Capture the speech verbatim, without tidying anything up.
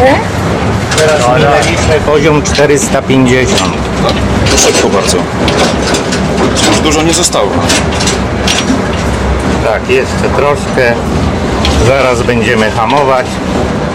Teraz minęliśmy poziom czterysta pięćdziesiąt. No, to szybko bardzo. Już dużo nie zostało. Tak, jeszcze troszkę. Zaraz będziemy hamować.